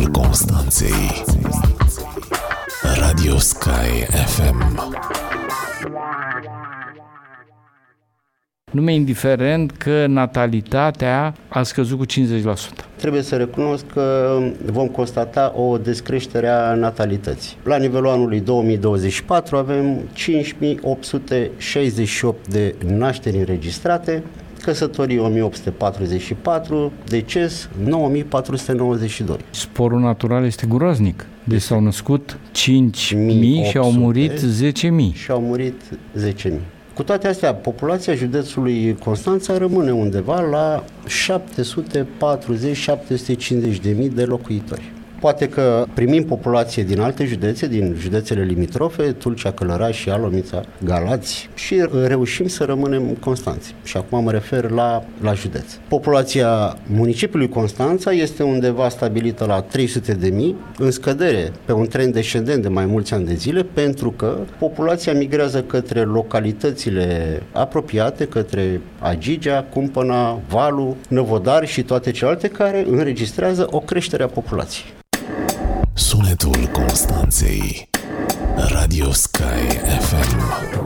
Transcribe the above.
Sunetul Constanței. Radio Sky FM. Nu mi-e indiferent că natalitatea a scăzut cu 50%. Trebuie să recunosc că vom constata o descreștere a natalității. La nivelul anului 2024 avem 5868 de nașteri înregistrate, căsătorii 1844, deces 9492. Sporul natural este groaznic. Deci s-au născut 5.000 și au murit 10.000. Și au murit 10.000. Cu toate astea, populația județului Constanța rămâne undeva la 740-750 de mii de locuitori. Poate că primim populație din alte județe, din județele limitrofe, Tulcea, Călăraș, Ialomița, Galați, și reușim să rămânem Constanți. Și acum mă refer la județ. Populația municipiului Constanța este undeva stabilită la 300 de mii, în scădere, pe un trend descendent de mai mulți ani de zile, pentru că populația migrează către localitățile apropiate, către Agigea, Cumpăna, Valu, Năvodari și toate celelalte care înregistrează o creștere a populației. Sunetul Constanței. Radio Sky FM.